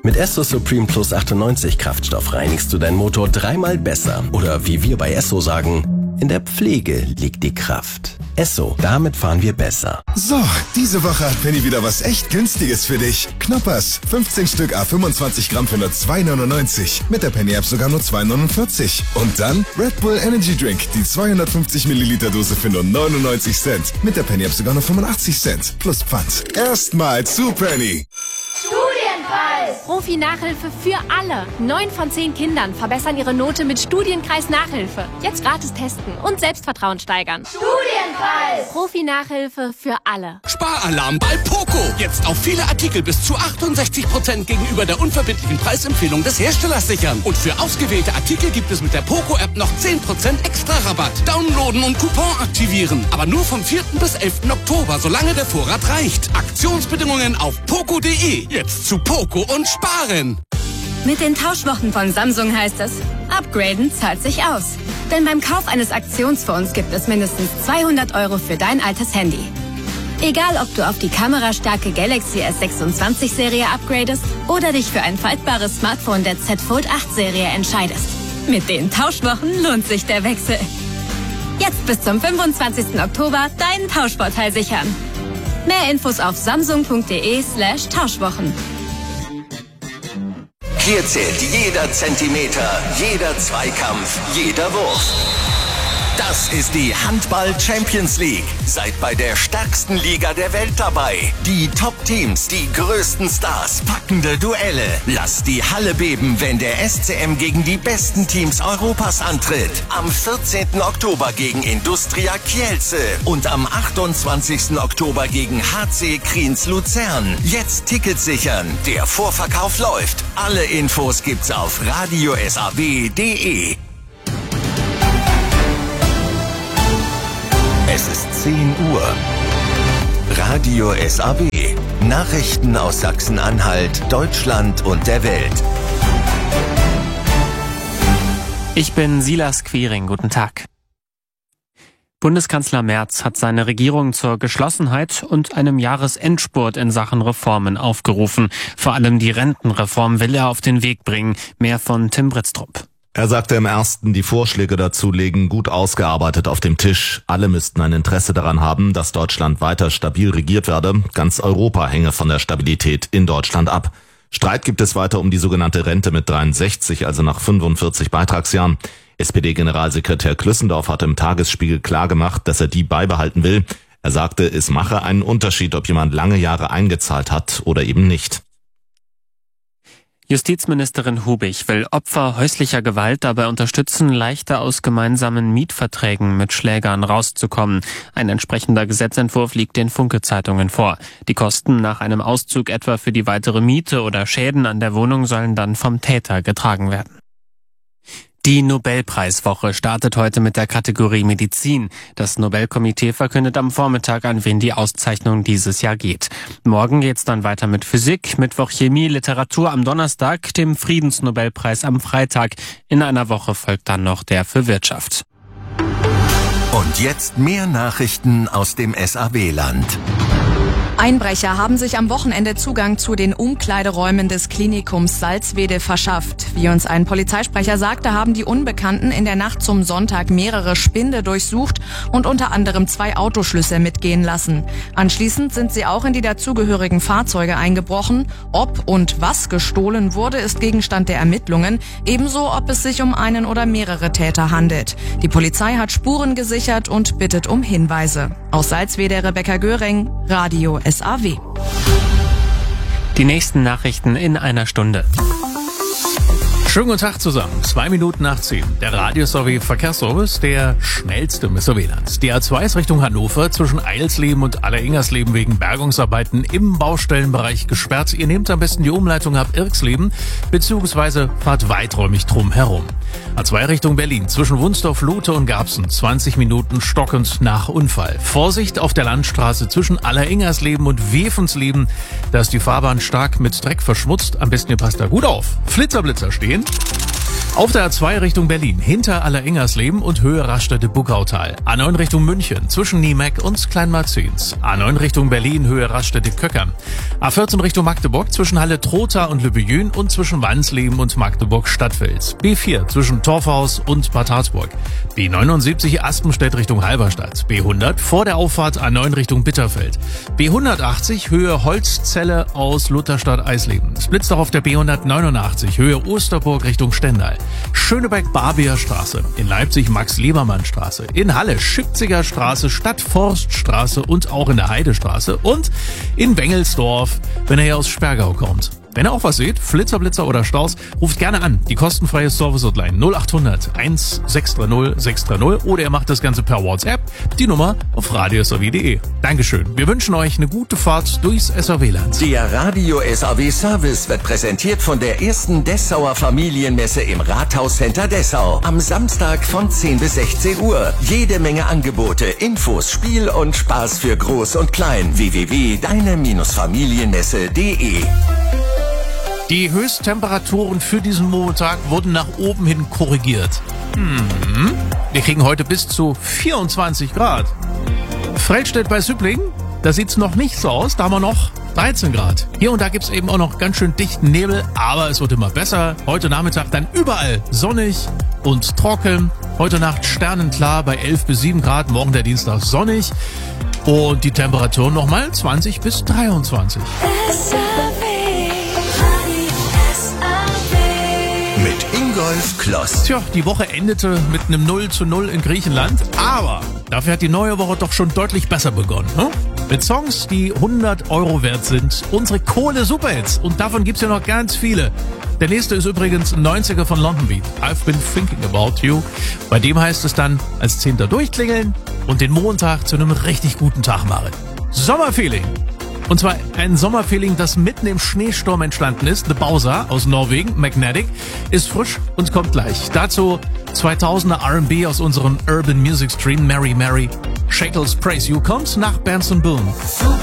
Mit Esso Supreme Plus 98 Kraftstoff reinigst du deinen Motor 3-mal besser. Oder wie wir bei Esso sagen, in der Pflege liegt die Kraft. Esso, damit fahren wir besser. So, diese Woche hat Penny wieder was echt Günstiges für dich. Knoppers, 15 Stück à 25 Gramm für nur 2,99. Mit der Penny-App sogar nur 2,49. Und dann Red Bull Energy Drink, die 250 Milliliter Dose für nur 99 Cent. Mit der Penny-App sogar nur 85 Cent. Plus Pfand. Erstmal zu Penny. Studienpreis! Profi-Nachhilfe für alle. 9 von 10 Kindern verbessern ihre Note mit Studienkreis Nachhilfe. Jetzt gratis testen und Selbstvertrauen steigern. Studienpreis! Profi-Nachhilfe für alle. Sparalarm bei Poco. Jetzt auf viele Artikel bis zu 68% gegenüber der unverbindlichen Preisempfehlung des Herstellers sichern. Und für ausgewählte Artikel gibt es mit der Poco-App noch 10% extra Rabatt. Downloaden und Coupon aktivieren. Aber nur vom 4. bis 11. Oktober, solange der Vorrat reicht. Aktionsbedingungen auf poco.de. Jetzt zu Poco und sparen. Mit den Tauschwochen von Samsung heißt es, upgraden zahlt sich aus. Denn beim Kauf eines Aktionsfonds gibt es mindestens 200 € für dein altes Handy. Egal, ob du auf die kamerastarke Galaxy S26 Serie upgradest oder dich für ein faltbares Smartphone der Z Fold 8 Serie entscheidest. Mit den Tauschwochen lohnt sich der Wechsel. Jetzt bis zum 25. Oktober deinen Tauschvorteil sichern. Mehr Infos auf samsung.de/Tauschwochen. Hier zählt jeder Zentimeter, jeder Zweikampf, jeder Wurf. Das ist die Handball Champions League. Seid bei der stärksten Liga der Welt dabei. Die Top-Teams, die größten Stars, packende Duelle. Lasst die Halle beben, wenn der SCM gegen die besten Teams Europas antritt. Am 14. Oktober gegen Industria Kielce und am 28. Oktober gegen HC Kriens Luzern. Jetzt Tickets sichern. Der Vorverkauf läuft. Alle Infos gibt's auf radiosab.de. Es ist 10 Uhr. Radio SAB. Nachrichten aus Sachsen-Anhalt, Deutschland und der Welt. Ich bin Silas Quiring. Guten Tag. Bundeskanzler Merz hat seine Regierung zur Geschlossenheit und einem Jahresendspurt in Sachen Reformen aufgerufen. Vor allem die Rentenreform will er auf den Weg bringen. Mehr von Tim Britztrup. Er sagte im ersten, die Vorschläge dazu liegen gut ausgearbeitet auf dem Tisch. Alle müssten ein Interesse daran haben, dass Deutschland weiter stabil regiert werde. Ganz Europa hänge von der Stabilität in Deutschland ab. Streit gibt es weiter um die sogenannte Rente mit 63, also nach 45 Beitragsjahren. SPD-Generalsekretär Klüssendorf hat im Tagesspiegel klargemacht, dass er die beibehalten will. Er sagte, es mache einen Unterschied, ob jemand lange Jahre eingezahlt hat oder eben nicht. Justizministerin Hubig will Opfer häuslicher Gewalt dabei unterstützen, leichter aus gemeinsamen Mietverträgen mit Schlägern rauszukommen. Ein entsprechender Gesetzentwurf liegt den Funke-Zeitungen vor. Die Kosten nach einem Auszug etwa für die weitere Miete oder Schäden an der Wohnung sollen dann vom Täter getragen werden. Die Nobelpreiswoche startet heute mit der Kategorie Medizin. Das Nobelkomitee verkündet am Vormittag, an wen die Auszeichnung dieses Jahr geht. Morgen geht's dann weiter mit Physik, Mittwoch Chemie, Literatur am Donnerstag, dem Friedensnobelpreis am Freitag. In einer Woche folgt dann noch der für Wirtschaft. Und jetzt mehr Nachrichten aus dem SAB-Land. Einbrecher haben sich am Wochenende Zugang zu den Umkleideräumen des Klinikums Salzwedel verschafft. Wie uns ein Polizeisprecher sagte, haben die Unbekannten in der Nacht zum Sonntag mehrere Spinde durchsucht und unter anderem 2 Autoschlüssel mitgehen lassen. Anschließend sind sie auch in die dazugehörigen Fahrzeuge eingebrochen. Ob und was gestohlen wurde, ist Gegenstand der Ermittlungen. Ebenso, ob es sich um einen oder mehrere Täter handelt. Die Polizei hat Spuren gesichert und bittet um Hinweise. Aus Salzwedel Rebecca Göring, Radio SAW. Die nächsten Nachrichten in einer Stunde. Schönen guten Tag zusammen. 2 Minuten nach 10. Der Radio SAW Verkehrsservice, der schnellste im SAB-Land. Die A2 ist Richtung Hannover zwischen Eilsleben und Allereingersleben wegen Bergungsarbeiten im Baustellenbereich gesperrt. Ihr nehmt am besten die Umleitung ab Irksleben bzw. fahrt weiträumig drum herum. A2 Richtung Berlin zwischen Wunsdorf, Luthe und Garbsen 20 Minuten stockend nach Unfall. Vorsicht auf der Landstraße zwischen Allereingersleben und Wevensleben. Da ist die Fahrbahn stark mit Dreck verschmutzt. Am besten ihr passt da gut auf. Flitterblitzer stehen. Auf der A2 Richtung Berlin, hinter Allerengersleben und Höhe Raststätte-Buckautal. A9 Richtung München, zwischen Niemeck und Kleinmarzens. A9 Richtung Berlin, Höhe Raststätte-Köckern. A14 Richtung Magdeburg, zwischen Halle-Trotha und Lübbejün und zwischen Wansleben und Magdeburg-Stadtfels. B4 zwischen Torfhaus und Bad Harzburg. B79 Aspenstedt Richtung Halberstadt. B100 vor der Auffahrt A9 Richtung Bitterfeld. B180 Höhe Holzzelle aus Lutherstadt-Eisleben. Splitzt auch auf der B189 Höhe Osterburg Richtung Stendal. Schönebeck-Barbier Straße, in Leipzig Max-Lebermann-Straße, in Halle Schipziger Straße, Stadtforststraße und auch in der Heidestraße und in Wengelsdorf, wenn ihr hier aus Spergau kommt. Wenn ihr auch was seht, Flitzer, Blitzer oder Staus, ruft gerne an. Die kostenfreie Service-Hotline 0800 1630 630 oder ihr macht das Ganze per WhatsApp. Die Nummer auf radiosaw.de. Dankeschön. Wir wünschen euch eine gute Fahrt durchs SAW-Land. Der Radio SAW Service wird präsentiert von der ersten Dessauer Familienmesse im Rathauscenter Dessau. Am Samstag von 10 bis 16 Uhr. Jede Menge Angebote, Infos, Spiel und Spaß für Groß und Klein. www.deine-familienmesse.de. Die Höchsttemperaturen für diesen Montag wurden nach oben hin korrigiert. Wir kriegen heute bis zu 24 Grad. Freldstedt bei Süppling, da sieht's noch nicht so aus, da haben wir noch 13 Grad. Hier und da gibt's eben auch noch ganz schön dichten Nebel, aber es wird immer besser. Heute Nachmittag dann überall sonnig und trocken. Heute Nacht sternenklar bei 11 bis 7 Grad, morgen der Dienstag sonnig. Und die Temperatur nochmal 20 bis 23. Mit Ingolf Kloss. Tja, die Woche endete mit einem 0:0 in Griechenland, aber dafür hat die neue Woche doch schon deutlich besser begonnen. Ne? Mit Songs, die 100 € wert sind, unsere Kohle-Superhits. Und davon gibt's ja noch ganz viele. Der nächste ist übrigens ein 90er von London Beat. I've been thinking about you. Bei dem heißt es dann als 10. durchklingeln und den Montag zu einem richtig guten Tag machen. Sommerfeeling. Und zwar ein Sommerfeeling, das mitten im Schneesturm entstanden ist. The Bowser aus Norwegen, Magnetic, ist frisch und kommt gleich. Dazu 2000er R&B aus unserem Urban Music Stream, Mary Mary. Shackles Praise You kommt nach Benson Boone.